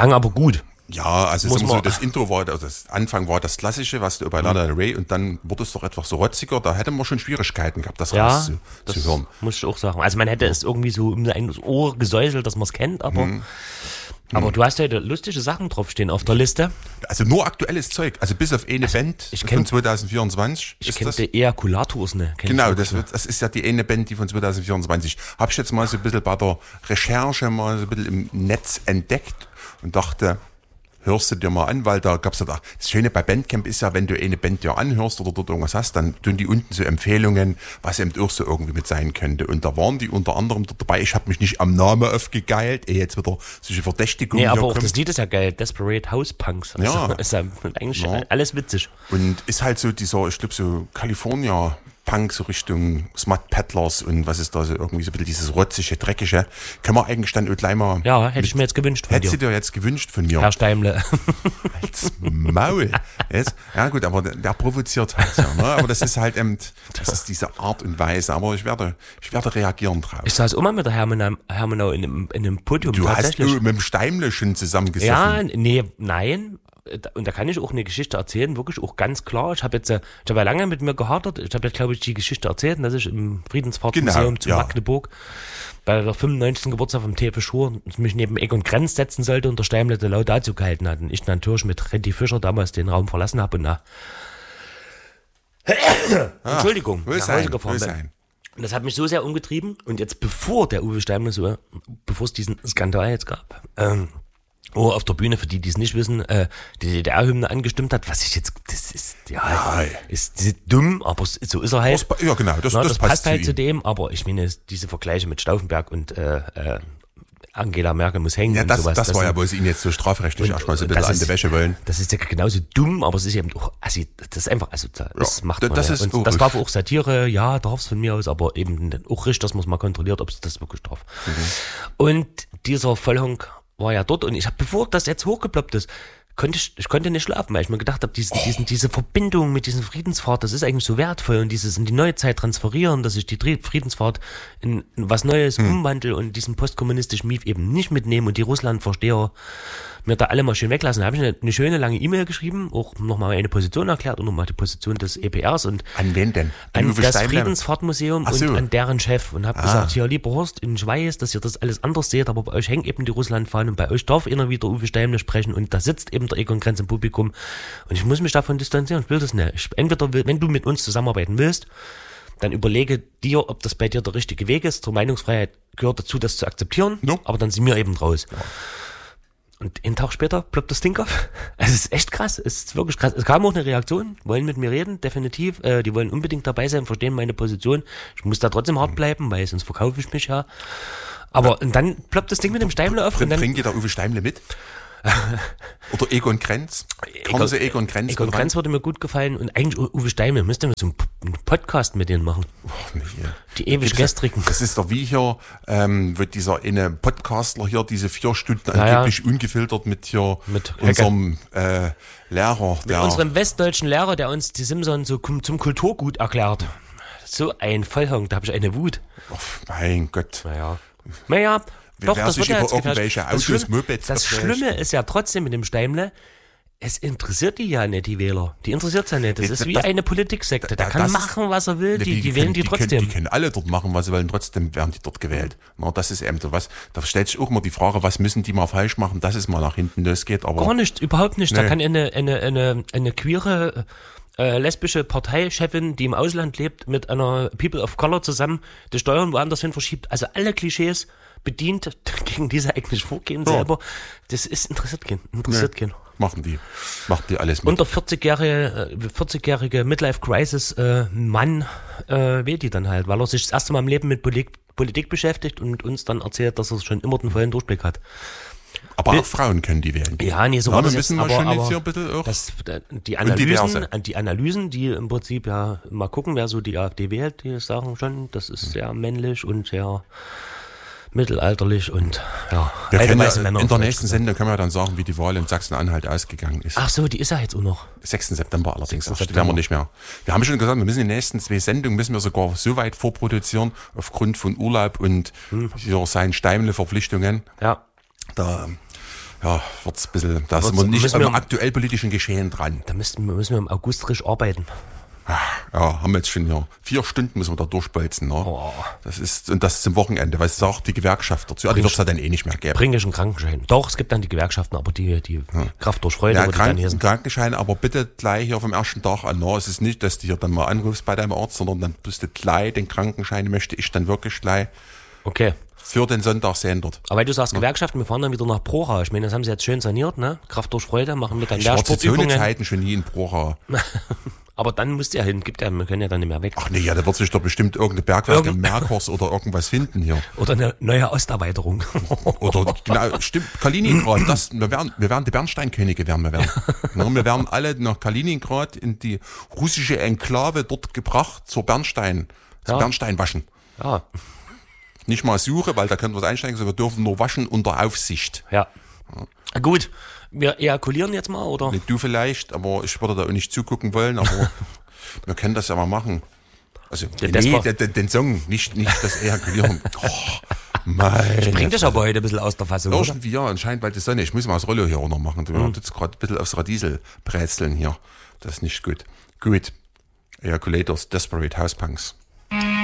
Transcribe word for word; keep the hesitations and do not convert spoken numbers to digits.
klang aber gut. Ja, also Muss sagen wir so, man- das Intro war, also das Anfang war das Klassische, was du bei Lana Del Rey, und dann wurde es doch etwas so rotziger, da hätte man schon Schwierigkeiten gehabt, das Ja, raus zu, das zu hören. muss ich auch sagen. Also man hätte es irgendwie so um sein Ohr gesäuselt, dass man es kennt, aber, Mhm. aber du hast heute lustige Sachen draufstehen auf der Liste. Also nur aktuelles Zeug, also bis auf eine Band ich von kenn- zwanzig vierundzwanzig. Ich ist kenne das? die Ejakulators, ne? Kenn ich Genau, wirklich, das, wird, das ist ja die eine Band, die von zwanzig vierundzwanzig. Habe ich jetzt mal so ein bisschen bei der Recherche mal so ein bisschen im Netz entdeckt und dachte, hörst du dir mal an, weil da gab's ja da, das Schöne bei Bandcamp ist ja, wenn du eine Band dir anhörst oder dort irgendwas hast, dann tun die unten so Empfehlungen, was eben auch so irgendwie mit sein könnte. Und da waren die unter anderem dort dabei, ich habe mich nicht am Namen aufgegeilt, eh jetzt wieder solche Verdächtigungen Nee, aber hier auch kommen. das Lied ist ja geil. Desperate House Punks. Also Ja. ist ja eigentlich Ja. alles witzig. Und ist halt so dieser, ich glaube so California Punk, so Richtung Smut Peddlers und was ist da so irgendwie so ein bisschen dieses rotzige, dreckige. Können wir eigentlich dann auch gleich mal... Ja, hätte ich mir jetzt gewünscht von Hättest du dir. dir jetzt gewünscht von mir? Herr Steimle. Als Maul. Jetzt? Ja gut, aber der, der provoziert halt ja. Ne? Aber das ist halt eben, das ist diese Art und Weise. Aber ich werde, ich werde reagieren drauf. Ich saß immer mit der Hermenau, Hermenau in einem, in einem Podium Du hast tatsächlich. du mit dem Steimle schon zusammengesessen. Ja, nee, nein. Und da kann ich auch eine Geschichte erzählen, wirklich auch ganz klar. Ich habe jetzt, äh, ich habe ja lange mit mir gehadert. Ich habe jetzt, glaube ich, die Geschichte erzählt, dass ich im Friedensfahrtmuseum Genau, zu ja. Magdeburg bei der fünfundneunzigsten Geburtstag vom T F Schur mich neben Egon Krenz setzen sollte und der Steimle die Laudatio gehalten hat. Und ich natürlich mit Reddy Fischer damals den Raum verlassen habe und nach Entschuldigung, Will nach sein, Hause gefahren will bin. sein. Und das hat mich so sehr umgetrieben. Und jetzt, bevor der Uwe Steimle so, bevor es diesen Skandal jetzt gab, ähm, wo er auf der Bühne, für die, die es nicht wissen, äh, die D D R-Hymne angestimmt hat, was ich jetzt, das ist, ja, Ja. ist, ist dumm, aber so ist er halt. Das, ja genau, das, Na, das, das passt, passt halt zu zu ihm. dem, aber ich meine, diese Vergleiche mit Stauffenberg und äh, äh, Angela Merkel muss hängen Ja, und das, sowas. das war ja, sind- wo sie ihn jetzt so strafrechtlich und- erstmal so ein und bisschen das an die ist- Wäsche wollen. Das ist ja genauso dumm, aber es ist eben auch, also das ist einfach, also das Ja, macht das- man das ja. ist Und auch das richtig. darf auch Satire, ja, darf es von mir aus, aber eben auch richtig, dass man es mal kontrolliert, ob es das wirklich darf. Mhm. Und dieser Vollhonk war ja dort und ich habe, bevor das jetzt hochgeploppt ist, konnte ich, ich konnte nicht schlafen, weil ich mir gedacht habe, diesen, diesen, diese Verbindung mit diesem Friedensfahrt, das ist eigentlich so wertvoll und dieses in die neue Zeit transferieren, dass ich die Dre- Friedensfahrt in, in was Neues Hm. umwandle und diesen postkommunistischen Mief eben nicht mitnehme und die Russlandversteher mir da alle mal schön weglassen. Da habe ich eine, eine schöne lange E-Mail geschrieben, auch nochmal eine Position erklärt und nochmal die Position des E P Rs und An wen denn? An an Uwe das Steimle? Friedensfahrtmuseum Ach so. und an deren Chef und habe Ah. gesagt, hier, lieber Horst, ich weiß, dass ihr das alles anders seht, aber bei euch hängt eben die Russlandfahne und bei euch darf einer wieder Uwe Steimle sprechen und da sitzt eben der Egon Krenz im Publikum und ich muss mich davon distanzieren, ich will das nicht. Ich, entweder, will, wenn du mit uns zusammenarbeiten willst, dann überlege dir, ob das bei dir der richtige Weg ist. Zur Meinungsfreiheit gehört dazu, das zu akzeptieren, No. aber dann sind wir eben raus. Und einen Tag später ploppt das Ding auf. Es ist echt krass. Es ist wirklich krass. Es kam auch eine Reaktion, wollen mit mir reden, definitiv. Äh, die wollen unbedingt dabei sein, verstehen meine Position. Ich muss da trotzdem hart bleiben, weil sonst verkaufe ich mich ja. Aber und dann ploppt das Ding mit dem Steimle auf. Und dann, Bringt ihr der Uwe Steimle mit? Oder Egon Krenz? Kommen Sie Egon Krenz Egon mit rein? Krenz würde mir gut gefallen und eigentlich U- Uwe Steimle müsste mir so einen P- einen Podcast mit denen machen. Nee, ja. Die ewig gestrigen. Das ist doch wie hier, ähm, wird dieser eine Podcastler hier diese vier Stunden Ja, ja. angeblich ungefiltert mit hier Mit unserem äh, Lehrer, der Unserem westdeutschen Lehrer, der uns die Simpsons so kum- zum Kulturgut erklärt. So ein Vollhonk, da habe ich eine Wut. oh, mein Gott. Naja. Naja, Wer doch, wer das sich wird ja über jetzt gefährlich. irgendwelche Das Autos, Schlimme- Mopeds Das aufregt. Schlimme ist ja trotzdem mit dem Steimle, es interessiert die ja nicht, die Wähler. Die interessiert ja nicht. Das Nee, ist wie das- eine Politiksekte. Der da- kann das- machen, was er will. Ja, Die, die, wählen können, die die trotzdem. Können, die können alle dort machen, was sie wollen, trotzdem werden die dort gewählt. Na, das ist eben so was. Da stellt sich auch immer die Frage, was müssen die mal falsch machen, dass es mal nach hinten losgeht. Aber Gar nicht, überhaupt nicht. Da Nee. kann eine, eine, eine, eine queere, äh, lesbische Parteichefin, die im Ausland lebt, mit einer People of Color zusammen die Steuern woanders hin verschiebt. Also alle Klischees bedient, gegen die sie eigentlich vorgehen Ja. selber. Das ist interessiert keinen. Interessiert keinen. machen die, machen die alles mit. Und der vierzigjährige, äh, vierzigjährige Midlife-Crisis äh, Mann äh, wählt die dann halt, weil er sich das erste Mal im Leben mit Politik, Politik beschäftigt und mit uns dann erzählt, dass er schon immer den vollen Durchblick hat. aber auch Frauen können die wählen. Ja, nee, so Ja, war wir das jetzt, müssen mal aber, schon jetzt aber hier ein bisschen auch das, äh, die Und diverse. Analysen, die Analysen, die im Prinzip ja mal gucken, wer so die AfD wählt, die sagen schon, das ist sehr männlich und sehr mittelalterlich und ja, Wir alte können weiße ja, Männer. in auf der Deutsch nächsten gesagt. Sendung können wir dann sagen, wie die Wahl in Sachsen-Anhalt ausgegangen ist. Ach so, die ist ja jetzt auch noch. sechsten September allerdings. sechsten Das werden wir nicht mehr. Wir haben schon gesagt, wir müssen die nächsten zwei Sendungen müssen wir sogar so weit vorproduzieren, aufgrund von Urlaub und Hm. hier seinen Steimle-Verpflichtungen. Ja. Da ja, wird's ein bisschen, da sind Wird's- wir nicht müssen wir- am aktuell politischen Geschehen dran. Da müssen, müssen wir im August richtig arbeiten. Ja, haben wir jetzt schon ja vier Stunden müssen wir da durchbolzen. Ne? Oh. Das ist, und das zum Wochenende, weil es sagt die Gewerkschaft dazu, ja, die wird es ja dann eh nicht mehr geben. Bringe ich einen Krankenschein. Doch, es gibt dann die Gewerkschaften, aber die, die Kraft durch Freude, Ja, würde ich dann Kranken, heißen. Krankenschein, aber bitte gleich hier vom ersten Tag an. Ne? Es ist nicht, dass du hier dann mal anrufst bei deinem Arzt, sondern dann bist du gleich, den Krankenschein möchte ich dann wirklich gleich Okay. für den Sonntag sehen dort. Aber weil du sagst, Gewerkschaften, wir fahren dann wieder nach Procha. Ich meine, das haben sie jetzt schön saniert, ne? Kraft durch Freude, machen mit dann Ich war zu so eine Lehrsportübungen. Zeiten schon nie in Procha. Aber dann musst du ja hin, gibt ja, wir können ja dann nicht mehr weg. Ach nee, ja, da wird sich doch bestimmt irgendeine Bergwerke Irgend- Merkurs oder irgendwas finden hier. Oder eine neue Osterweiterung. Oder genau, stimmt, Kaliningrad, das, wir werden, wir werden die Bernsteinkönige werden wir werden. Ja, wir werden alle nach Kaliningrad in die russische Enklave dort gebracht zur Bernstein, zum Ja. Bernsteinwaschen. Ja, Nicht mal Suche, weil da können wir es einsteigen, sondern wir dürfen nur waschen unter Aufsicht. ja. Gut, wir ejakulieren jetzt mal, oder? Nicht du vielleicht, aber ich würde da auch nicht zugucken wollen, aber wir können das ja mal machen. Also, Den nee, Desper- den, den, den Song, nicht, nicht das Ejakulieren. Oh, mein. Bringt dich aber heute ein bisschen aus der Fassung, oder? Irgendwie ja, anscheinend bald die Sonne. Ich muss mal das Rollo hier auch noch machen. Du mhm. jetzt gerade ein bisschen aufs Radiesel brätseln hier. Das ist nicht gut. Gut. Ejaculators, Desperate House Punks.